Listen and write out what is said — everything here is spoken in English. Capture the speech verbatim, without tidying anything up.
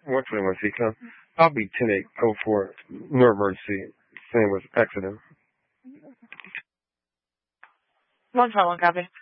one twenty-one C, come. I'll be ten eight oh four, no emergency. Same with accident. one twenty-one, copy.